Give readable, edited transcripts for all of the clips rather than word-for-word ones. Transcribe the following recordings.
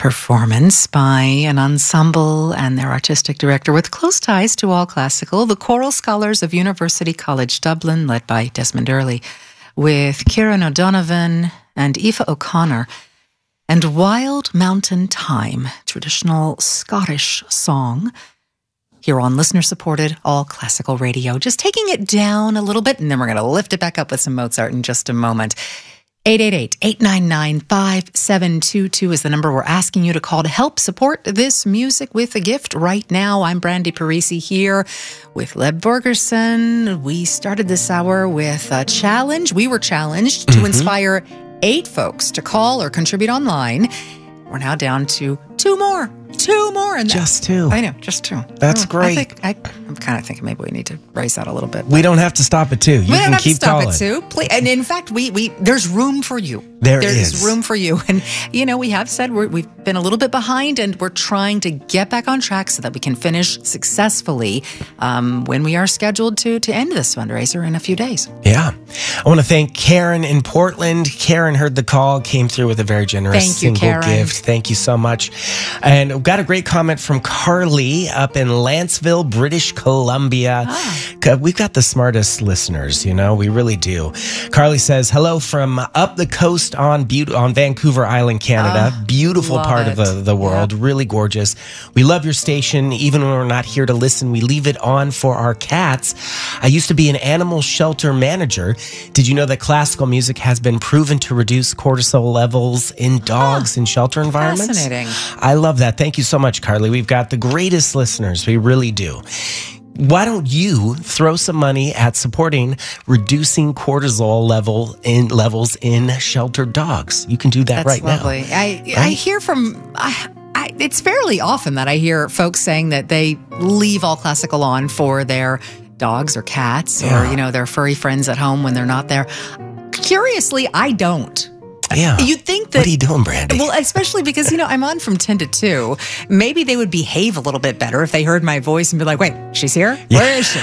performance by an ensemble and their artistic director with close ties to all classical, the Choral Scholars of University College Dublin, led by Desmond Early, with Kieran O'Donovan and Aoife O'Connor, and Wild Mountain Time, traditional Scottish song, here on listener-supported all classical radio. Just taking it down a little bit, and then we're going to lift it back up with some Mozart in just a moment. 888-899-5722 is the number we're asking you to call to help support this music with a gift right now. I'm Brandy Parisi here with Leb Borgerson. We started this hour with a challenge. We were challenged to inspire 8 folks to call or contribute online. We're now down to 2 more. 2 more. And just 2. I know, just 2. That's great. I'm kind of thinking maybe we need to raise that a little bit. We don't have to stop at 2. You can keep calling. We don't have to stop at 2. Please. And in fact, there's room for you. There's room for you. And, we have said we've been a little bit behind, and we're trying to get back on track so that we can finish successfully when we are scheduled to end this fundraiser in a few days. Yeah. I want to thank Karen in Portland. Karen heard the call, came through with a very generous single gift. Thank you so much. And we've got a great comment from Carly up in Lanceville, British Columbia. We've got the smartest listeners, we really do. Carly says, hello from up the coast on Vancouver Island, Canada. Beautiful part of the world. Yeah. Really gorgeous. We love your station. Even when we're not here to listen, we leave it on for our cats. I used to be an animal shelter manager. Did you know that classical music has been proven to reduce cortisol levels in dogs in shelter environments? Fascinating. I love that. Thank you so much, Carly. We've got the greatest listeners. We really do. Why don't you throw some money at supporting reducing cortisol levels in sheltered dogs? You can do that right now. That's lovely. I hear from... it's fairly often that I hear folks saying that they leave all classical on for their dogs or cats or, their furry friends at home when they're not there. Curiously, I don't. Yeah. You'd think that... What are you doing, Brandy? Well, especially because, I'm on from 10 to 2. Maybe they would behave a little bit better if they heard my voice and be like, wait, she's here? Yeah. Where is she?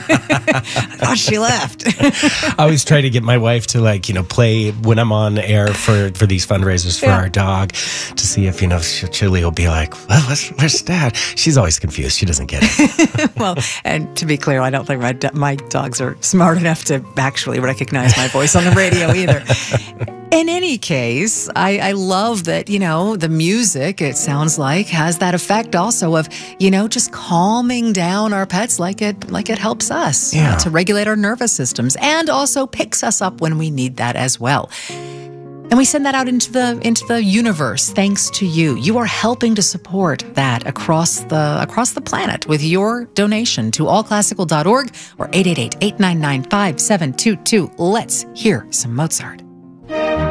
I thought she left. I always try to get my wife to, play when I'm on air for these fundraisers for our dog to see if, Chili will be like, well, where's Dad? She's always confused. She doesn't get it. Well, and to be clear, I don't think my dogs are smart enough to actually recognize my voice on the radio either. In any case, I love that, the music, it sounds like, has that effect also of, just calming down our pets like it helps us to regulate our nervous systems, and also picks us up when we need that as well. And we send that out into the universe thanks to you. You are helping to support that across the planet with your donation to allclassical.org or 888-899-5722. Let's hear some Mozart.